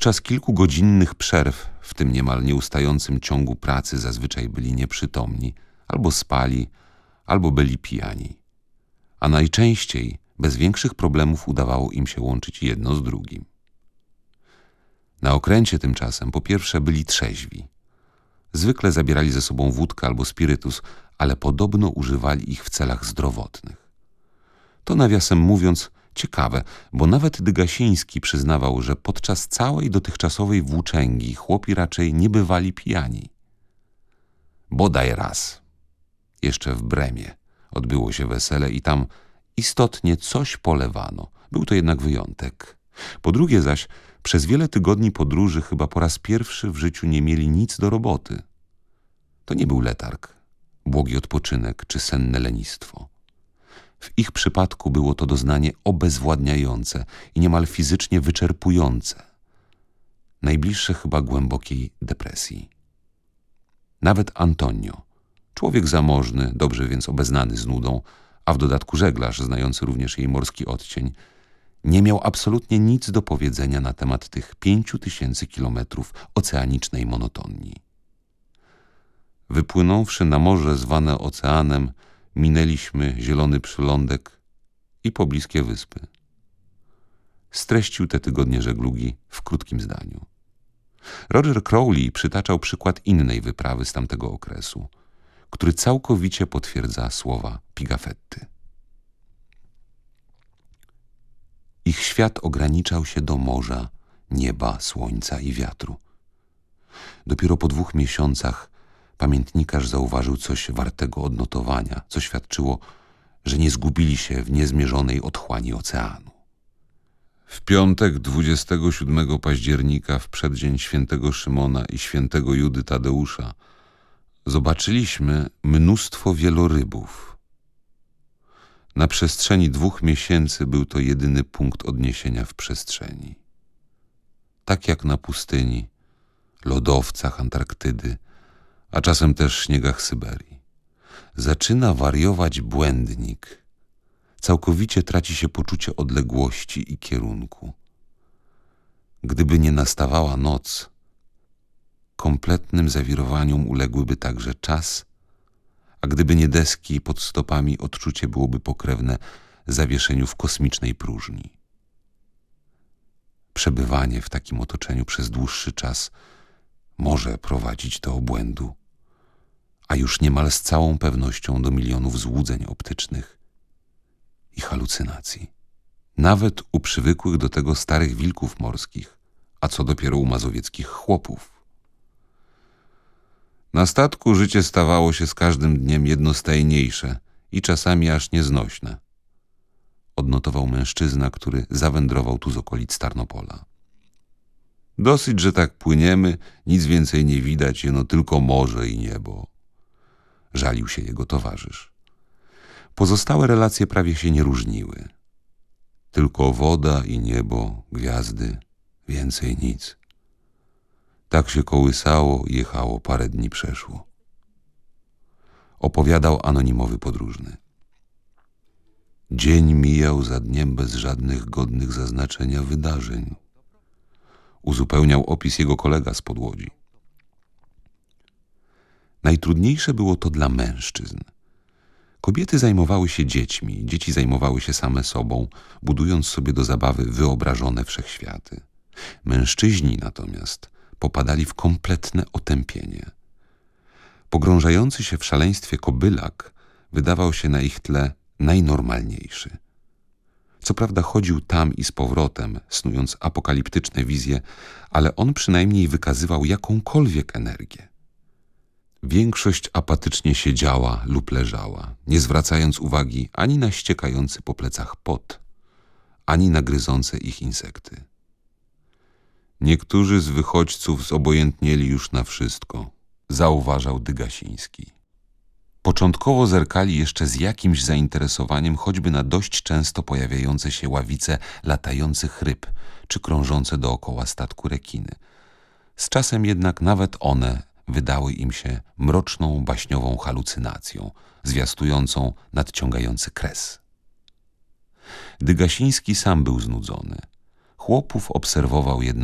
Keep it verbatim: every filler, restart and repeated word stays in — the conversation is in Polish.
Podczas kilkugodzinnych przerw w tym niemal nieustającym ciągu pracy zazwyczaj byli nieprzytomni, albo spali, albo byli pijani. A najczęściej bez większych problemów udawało im się łączyć jedno z drugim. Na okręcie tymczasem po pierwsze byli trzeźwi. Zwykle zabierali ze sobą wódkę albo spirytus, ale podobno używali ich w celach zdrowotnych. To nawiasem mówiąc ciekawe, bo nawet Dygasiński przyznawał, że podczas całej dotychczasowej włóczęgi chłopi raczej nie bywali pijani. Bodaj raz, jeszcze w Bremie, odbyło się wesele i tam istotnie coś polewano. Był to jednak wyjątek. Po drugie zaś, przez wiele tygodni podróży chyba po raz pierwszy w życiu nie mieli nic do roboty. To nie był letarg, błogi odpoczynek czy senne lenistwo. W ich przypadku było to doznanie obezwładniające i niemal fizycznie wyczerpujące, najbliższe chyba głębokiej depresji. Nawet Antonio, człowiek zamożny, dobrze więc obeznany z nudą, a w dodatku żeglarz znający również jej morski odcień, nie miał absolutnie nic do powiedzenia na temat tych pięciu tysięcy kilometrów oceanicznej monotonii. Wypłynąwszy na morze zwane oceanem, minęliśmy zielony przylądek i pobliskie wyspy. Streścił te tygodnie żeglugi w krótkim zdaniu. Roger Crowley przytaczał przykład innej wyprawy z tamtego okresu, który całkowicie potwierdza słowa Pigafetty. Ich świat ograniczał się do morza, nieba, słońca i wiatru. Dopiero po dwóch miesiącach pamiętnikarz zauważył coś wartego odnotowania, co świadczyło, że nie zgubili się w niezmierzonej otchłani oceanu. W piątek dwudziestego siódmego października, w przeddzień świętego Szymona i świętego Judy Tadeusza, zobaczyliśmy mnóstwo wielorybów. Na przestrzeni dwóch miesięcy był to jedyny punkt odniesienia w przestrzeni. Tak jak na pustyni, lodowcach Antarktydy, a czasem też śniegach Syberii. Zaczyna wariować błędnik. Całkowicie traci się poczucie odległości i kierunku. Gdyby nie nastawała noc, kompletnym zawirowaniom uległyby także czas, a gdyby nie deski pod stopami, odczucie byłoby pokrewne zawieszeniu w kosmicznej próżni. Przebywanie w takim otoczeniu przez dłuższy czas może prowadzić do obłędu, a już niemal z całą pewnością do milionów złudzeń optycznych i halucynacji. Nawet u przywykłych do tego starych wilków morskich, a co dopiero u mazowieckich chłopów. Na statku życie stawało się z każdym dniem jednostajniejsze i czasami aż nieznośne, odnotował mężczyzna, który zawędrował tu z okolic Tarnopola. Dosyć, że tak płyniemy, nic więcej nie widać, jeno tylko morze i niebo. Żalił się jego towarzysz. Pozostałe relacje prawie się nie różniły. Tylko woda i niebo, gwiazdy, więcej nic. Tak się kołysało i jechało, parę dni przeszło. Opowiadał anonimowy podróżny. Dzień mijał za dniem bez żadnych godnych zaznaczenia wydarzeń. Uzupełniał opis jego kolega z podłodzi. Najtrudniejsze było to dla mężczyzn. Kobiety zajmowały się dziećmi, dzieci zajmowały się same sobą, budując sobie do zabawy wyobrażone wszechświaty. Mężczyźni natomiast popadali w kompletne otępienie. Pogrążający się w szaleństwie kobylak wydawał się na ich tle najnormalniejszy. Co prawda chodził tam i z powrotem, snując apokaliptyczne wizje, ale on przynajmniej wykazywał jakąkolwiek energię. Większość apatycznie siedziała lub leżała, nie zwracając uwagi ani na ściekający po plecach pot, ani na gryzące ich insekty. Niektórzy z wychodźców zobojętnieli już na wszystko, zauważał Dygasiński. Początkowo zerkali jeszcze z jakimś zainteresowaniem choćby na dość często pojawiające się ławice latających ryb czy krążące dookoła statku rekiny. Z czasem jednak nawet one wydały im się mroczną, baśniową halucynacją, zwiastującą nadciągający kres. Dygasiński sam był znudzony. Chłopów obserwował jednak